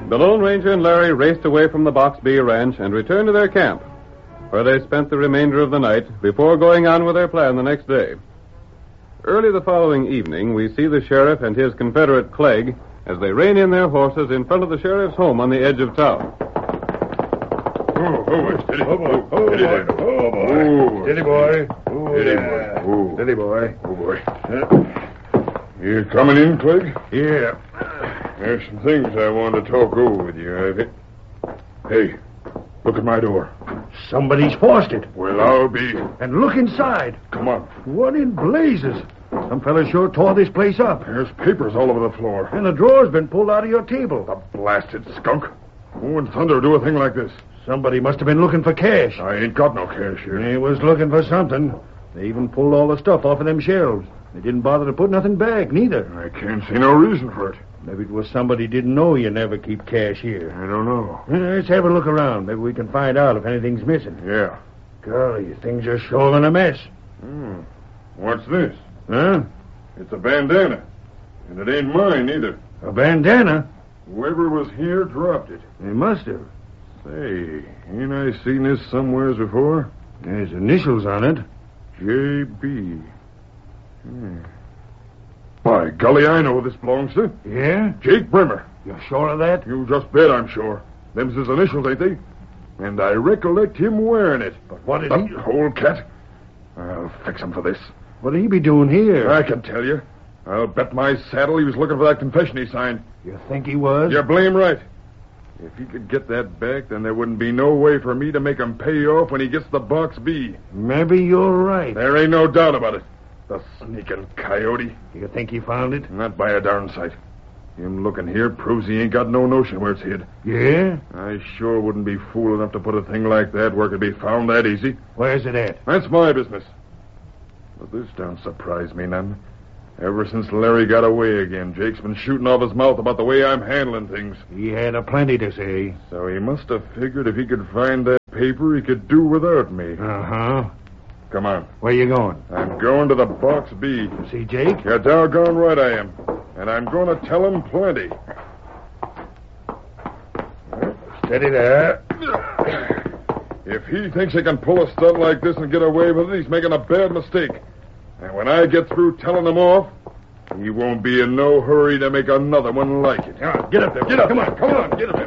The Lone Ranger and Larry raced away from the Box B ranch and returned to their camp, where they spent the remainder of the night before going on with their plan the next day. Early the following evening, we see the sheriff and his confederate Clegg as they rein in their horses in front of the sheriff's home on the edge of town. Steady. Steady boy. Steady boy. Oh, boy. You coming in, Clegg? Yeah. There's some things I want to talk over with you, I think. Hey, look at my door. Somebody's forced it. Well, I'll be... And look inside. Come on. What in blazes? Some fella sure tore this place up. There's papers all over the floor. And the drawer's been pulled out of your table. The blasted skunk. Who in thunder do a thing like this? Somebody must have been looking for cash. I ain't got no cash here. He was looking for something. They even pulled all the stuff off of them shelves. They didn't bother to put nothing back, neither. I can't see no reason for it. Maybe it was somebody didn't know you never keep cash here. I don't know. Let's have a look around. Maybe we can find out if anything's missing. Yeah. Golly, things are sure in a mess. What's this? Huh? It's a bandana. And it ain't mine, either. A bandana? Whoever was here dropped it. They must have. Say, ain't I seen this somewheres before? There's initials on it. J.B. By golly, I know who this belongs to. Yeah? Jake Brimmer. You're sure of that? You just bet, I'm sure. Them's his initials, ain't they? And I recollect him wearing it. But what did That old cat. I'll fix him for this. What'd he be doing here? I can tell you. I'll bet my saddle he was looking for that confession he signed. You think he was? You're blame right. If he could get that back, then there wouldn't be no way for me to make him pay off when he gets the Box B. Maybe you're right. There ain't no doubt about it. The sneaking coyote. You think he found it? Not by a darn sight. Him looking here proves he ain't got no notion where it's hid. Yeah? I sure wouldn't be fool enough to put a thing like that where it could be found that easy. Where's it at? That's my business. But this don't surprise me none. Ever since Larry got away again, Jake's been shooting off his mouth about the way I'm handling things. He had a plenty to say. So he must have figured if he could find that paper, he could do without me. Uh-huh. Come on. Where you going? I'm going to the Box B. See Jake? You're doggone right I am. And I'm going to tell him plenty. Steady there. If he thinks he can pull a stunt like this and get away with it, he's making a bad mistake. And when I get through telling him off, he won't be in no hurry to make another one like it. Get up there. Get up. Come on, get up there.